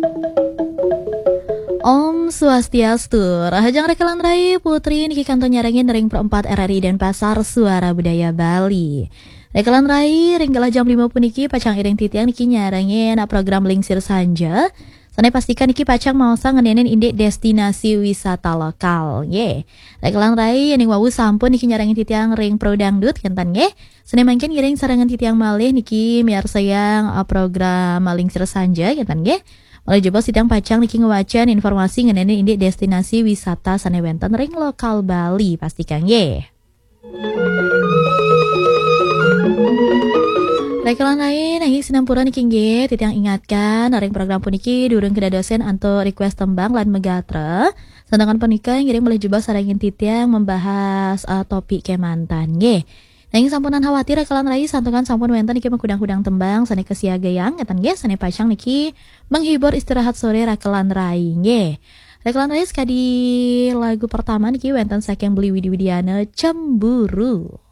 Om Swastiastu, Rahajang Rekelan Rai Putri Niki Kanto nyarengin ring perempat RRI dan Pasar Suara Budaya Bali. Rekelan Rai ring gelah jam 5 puniki pacang iring titiang niki nyarengin program Lingsir Sanja. Sana pastikan niki pacang mausa ngenenin indek destinasi wisata lokal. Rekelan Rai yang wawu sampun niki nyarengin titiang ring pro dangdut kentan Sana mangkin ngiring sarangan titiang malih niki miar sayang program Lingsir Sanja kentan Oleh coba sidang pacang niki ngewacan informasi ngenene indek destinasi wisata sanewenten ring lokal Bali pastikan Rekalan lain nanging sinampuran niki nggih titiang ingatkan ring program puniki durung kedadosen anto request tembang lan megatra sedangkan penikah ngiring boleh coba sarangin titiang membahas topik kemantan Nanging sampunan khawatir rekalan rai santungan sampun wenten niki mengkudang-kudang tembang sane kesiagayang ngeten sane pacang niki menghibur istirahat sore rekalan rai Rekalan rai sekadi lagu pertama niki wenten saking Beli Widi Widiana Cemburu.